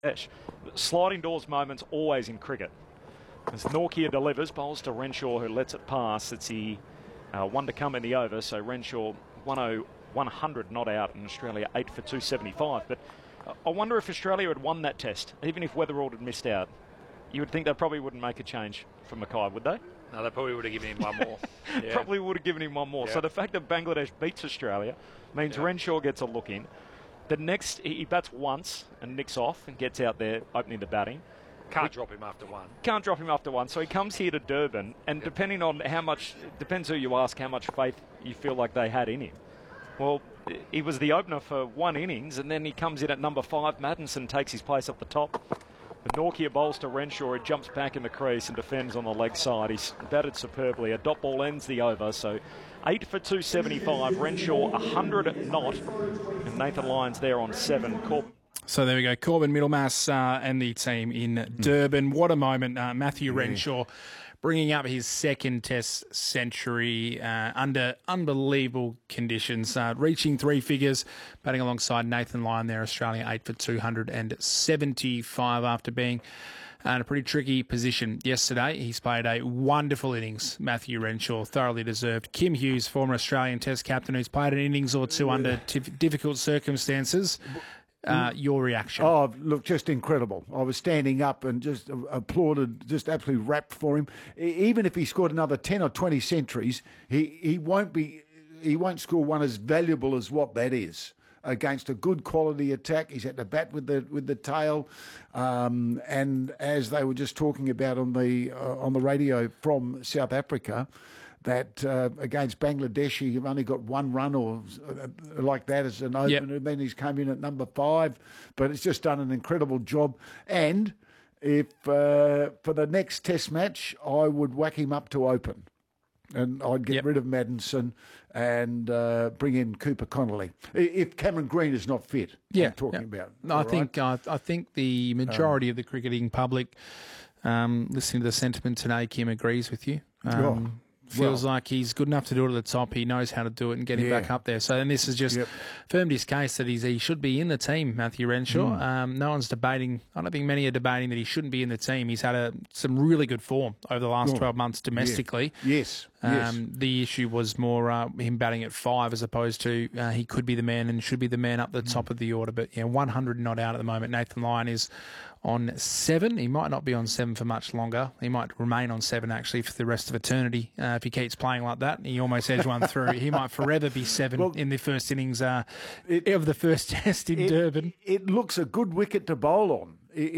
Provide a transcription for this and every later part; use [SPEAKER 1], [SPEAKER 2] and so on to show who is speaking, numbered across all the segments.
[SPEAKER 1] Sliding doors moments always in cricket. As Nortje delivers, bowls to Renshaw, who lets it pass. It's the one to come in the over, so Renshaw 100 not out, and Australia 8 for 275. But I wonder if Australia had won that test, even if Weatherald had missed out. You would think they probably wouldn't make a change for Mackay, would they?
[SPEAKER 2] No, they probably would have given him one more.
[SPEAKER 1] Yeah. Probably would have given him one more.
[SPEAKER 2] Yeah.
[SPEAKER 1] So the fact that Bangladesh beats Australia means Renshaw gets a look in. The next, he bats once and nicks off and gets out there opening the batting.
[SPEAKER 2] Can't drop him after one.
[SPEAKER 1] Can't drop him after one. So he comes here to Durban, and depending on how much, depends who you ask, how much faith you feel like they had in him. Well, he was the opener for one innings, and then he comes in at number 5. Maddinson takes his place up the top. The Nortje bowls to Renshaw. He jumps back in the crease and defends on the leg side. He's batted superbly. A dot ball ends the over. So 8 for 275. Renshaw 100 not. And Nathan Lyons there on 7.
[SPEAKER 3] So there we go. Corbin Middlemass and the team in Durban. What a moment. Matthew Renshaw bringing up his second Test century under unbelievable conditions, reaching 3 figures, batting alongside Nathan Lyon there, Australia 8 for 275 after being in a pretty tricky position yesterday. He's played a wonderful innings, Matthew Renshaw, thoroughly deserved. Kim Hughes, former Australian Test captain, who's played an innings or two under difficult circumstances. Your reaction?
[SPEAKER 4] Oh, look, just incredible. I was standing up and just applauded, just absolutely rapt for him. Even if he scored another 10 or 20 centuries, he won't score one as valuable as what that is against a good quality attack. He's had to bat with the tail, and as they were just talking about on the radio from South Africa, that against Bangladesh, he only got 1 run or like that as an opener. Then he's come in at number 5, but it's just done an incredible job. And if for the next Test match, I would whack him up to open. And I'd get rid of Maddinson and bring in Cooper Connolly. If Cameron Green is not fit, I'm talking about.
[SPEAKER 3] No, I think the majority of the cricketing public, listening to the sentiment today, Kim agrees with you. Feels like he's good enough to do it at the top. He knows how to do it and get him back up there. So, and this has just firmed his case that he should be in the team, Matthew Renshaw. No one's debating. I don't think many are debating that he shouldn't be in the team. He's had some really good form over the last 12 months domestically.
[SPEAKER 4] Yes.
[SPEAKER 3] The issue was more him batting at 5 as opposed to he could be the man and should be the man up the top of the order. But 100 not out at the moment. Nathan Lyon is on 7. He might not be on 7 for much longer. He might remain on 7 actually for the rest of eternity if he keeps playing like that. He almost edged one through. He might forever be 7 in the first innings of the first Test in Durban.
[SPEAKER 4] It looks a good wicket to bowl on.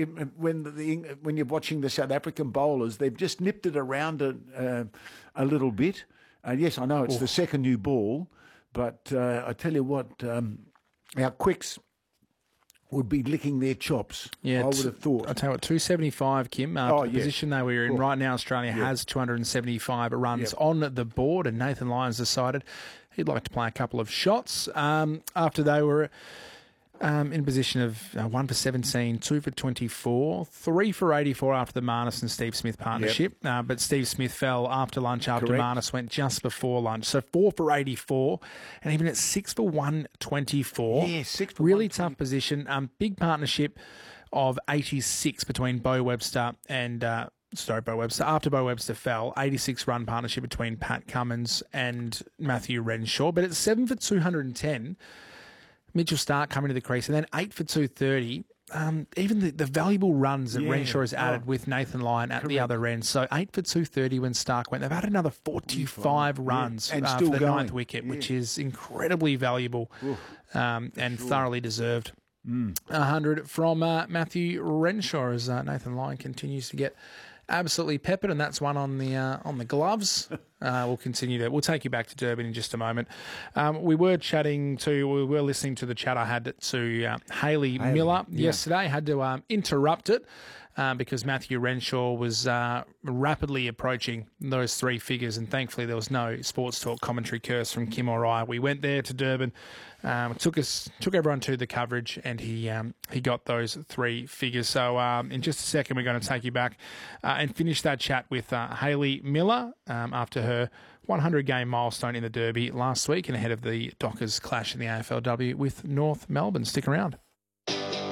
[SPEAKER 4] When you're watching the South African bowlers, they've just nipped it around a little bit. Yes, I know it's the second new ball, but I tell you what, our quicks would be licking their chops. I would have thought.
[SPEAKER 3] I tell you what, 275, Kim. The position they were in right now, Australia has 275 runs on the board, and Nathan Lyons decided he'd like to play a couple of shots after they were in position of 1 for 17, 2 for 24, 3 for 84 after the Marnus and Steve Smith partnership. But Steve Smith fell after lunch after Marnus went just before lunch. So 4 for 84 and even at 6 for 124.
[SPEAKER 4] Yeah, 6 for
[SPEAKER 3] really tough position. Big partnership of 86 between Beau Webster and... Beau Webster. After Beau Webster fell, 86-run partnership between Pat Cummins and Matthew Renshaw. But at 7 for 210... Mitchell Starc coming to the crease, and then 8 for 230. Even the valuable runs that Renshaw has added with Nathan Lyon at the other end. So 8 for 230 when Starc went. They've added another 45 runs
[SPEAKER 4] and
[SPEAKER 3] for
[SPEAKER 4] still
[SPEAKER 3] the
[SPEAKER 4] going.
[SPEAKER 3] 9th wicket, which is incredibly valuable and thoroughly deserved. 100 from Matthew Renshaw as Nathan Lyon continues to get absolutely peppered, and that's one on the gloves. We'll take you back to Durban in just a moment. We were listening to the chat I had to Hayley Miller yesterday. Had to interrupt it because Matthew Renshaw was rapidly approaching those 3 figures, and thankfully there was no sports talk commentary curse from Kim or I. We went there to Durban, took everyone to the coverage, and he got those 3 figures. So in just a second, we're going to take you back and finish that chat with Hayley Miller after her 100-game milestone in the Derby last week and ahead of the Dockers clash in the AFLW with North Melbourne. Stick around.